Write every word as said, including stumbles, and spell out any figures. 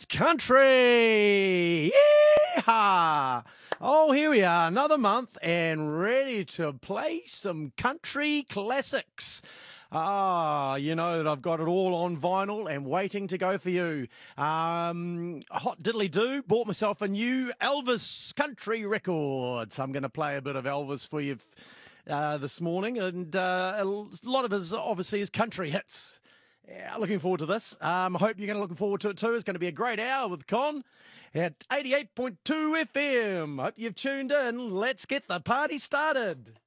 It's country! Yeehaw! Oh, here we are, another month and ready to play some country classics. Ah, you know that I've got it all on vinyl and waiting to go for you. Um, hot diddly do, bought myself a new Elvis country record. So I'm going to play a bit of Elvis for you uh, this morning, and uh, a lot of his, obviously, his country hits. Yeah, looking forward to this. Um, I hope you're going to looking forward to it too. It's going to be a great hour with Con at eighty-eight point two F M. Hope you've tuned in. Let's get the party started.